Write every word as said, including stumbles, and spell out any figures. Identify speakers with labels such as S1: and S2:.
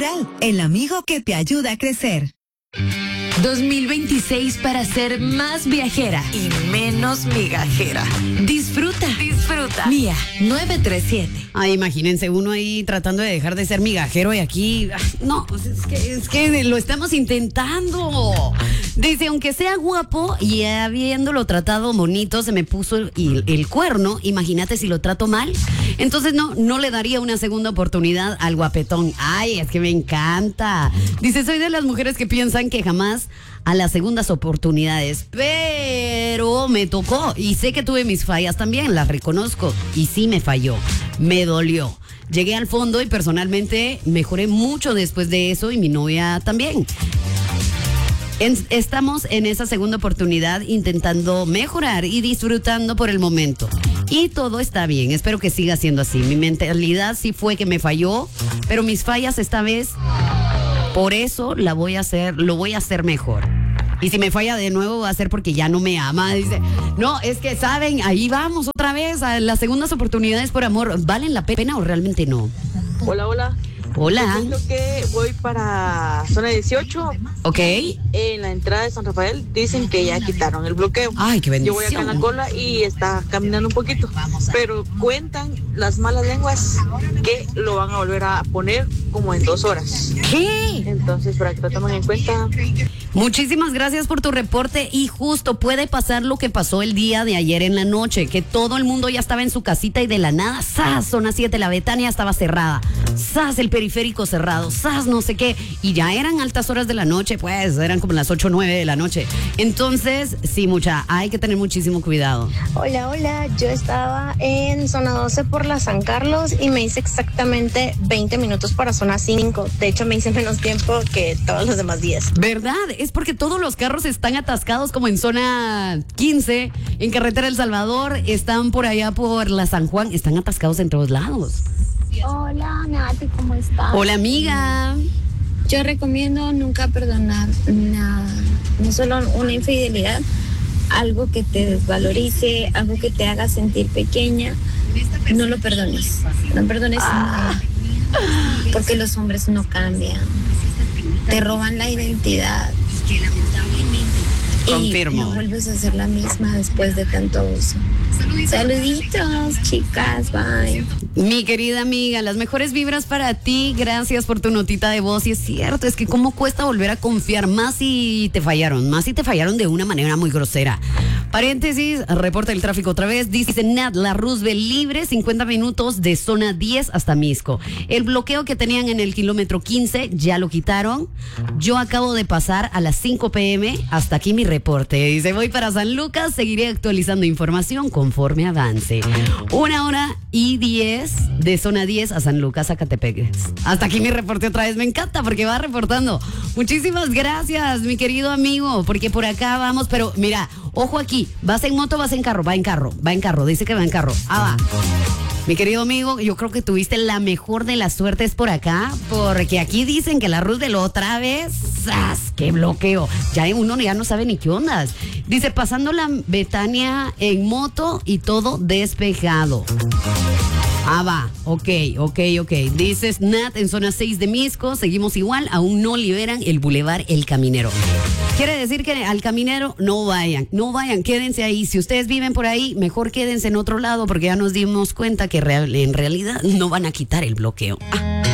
S1: Rural, el amigo que te ayuda a crecer.
S2: dos mil veintiséis para ser más viajera
S3: y menos migajera.
S2: Disfruta.
S3: Disfruta.
S2: Mía, nueve tres siete.
S4: Ay, imagínense uno ahí tratando de dejar de ser migajero y aquí, no, es que, es que lo estamos intentando. Dice, aunque sea guapo y habiéndolo tratado bonito, se me puso el, el cuerno, imagínate si lo trato mal. Entonces no, no le daría una segunda oportunidad al guapetón. Ay, es que me encanta. Dice, soy de las mujeres que piensan que jamás a las segundas oportunidades, pero me tocó y sé que tuve mis fallas también, las reconozco y sí me falló, me dolió. Llegué al fondo y personalmente mejoré mucho después de eso y mi novia también. En, estamos en esa segunda oportunidad intentando mejorar y disfrutando por el momento. Y todo está bien, espero que siga siendo así. Mi mentalidad sí fue que me falló, pero mis fallas esta vez, por eso la voy a hacer, lo voy a hacer mejor. Y si me falla de nuevo va a ser porque ya no me ama. Dice, no, es que saben, ahí vamos otra vez a las segundas oportunidades por amor. ¿Valen la pena o realmente no?
S5: Hola, hola.
S4: Hola.
S5: Yo creo que voy para zona dieciocho.
S4: Ok.
S5: En la entrada de San Rafael dicen que ya quitaron el bloqueo.
S4: Ay, qué bendición.
S5: Yo voy acá en la cola y está caminando un poquito. Pero cuentan las malas lenguas que lo van a volver a poner como en dos horas.
S4: ¿Qué?
S5: Entonces, para que lo tomen en cuenta.
S4: Muchísimas gracias por tu reporte y justo puede pasar lo que pasó el día de ayer en la noche, que todo el mundo ya estaba en su casita y de la nada, ¡zas! Zona siete, la Betania estaba cerrada, ¡zas! El periférico cerrado, ¡zas! No sé qué, y ya eran altas horas de la noche, pues eran como las ocho o nueve de la noche. Entonces, sí, mucha, hay que tener muchísimo cuidado.
S6: Hola, hola, yo estaba en zona doce por la San Carlos y me hice exactamente veinte minutos para zona cinco. De hecho, me hice menos tiempo que todos los demás días.
S4: ¿Verdad? Es porque todos los carros están atascados como en zona quince, en carretera El Salvador, están por allá por la San Juan, están atascados en todos lados.
S7: Hola, Nati, ¿cómo estás?
S4: Hola, amiga.
S7: Yo recomiendo nunca perdonar nada, no solo una infidelidad, algo que te desvalorice, algo que te haga sentir pequeña, no lo perdones, no perdones nada, porque los hombres no cambian, te roban la identidad.
S4: Confirmo.
S7: Y no vuelves a ser la misma después de tanto abuso. Saluditos, chicas, bye.
S4: Mi querida amiga, las mejores vibras para ti, gracias por tu notita de voz. Y es cierto, es que cómo cuesta volver a confiar, más si te fallaron, más si te fallaron de una manera muy grosera. Paréntesis, reporta el tráfico otra vez, dice Nat, la Roosevelt libre, cincuenta minutos de zona diez hasta Misco. El bloqueo que tenían en el kilómetro quince ya lo quitaron. Yo acabo de pasar a las cinco pe eme, hasta aquí mi reporte. Dice, voy para San Lucas, seguiré actualizando información conforme avance. Una hora y diez de zona diez a San Lucas, Zacatepec. Hasta aquí mi reporte otra vez, me encanta porque va reportando. Muchísimas gracias, mi querido amigo, porque por acá vamos, pero mira, ojo aquí, ¿vas en moto o vas en carro? Va en carro, va en carro, dice que va en carro. Ah, va. Mi querido amigo, yo creo que tuviste la mejor de las suertes por acá, porque aquí dicen que la Roosevelt otra vez, ¡zas! ¡Qué bloqueo! Ya uno ya no sabe ni qué ondas. Dice, pasando la Betania en moto y todo despejado. Ah, va, ok, ok, ok. Dices, Nat, en zona seis de Misco, seguimos igual, aún no liberan el bulevar El Caminero. Quiere decir que al Caminero no vayan, no vayan, quédense ahí. Si ustedes viven por ahí, mejor quédense en otro lado porque ya nos dimos cuenta que real, en realidad no van a quitar el bloqueo. Ah.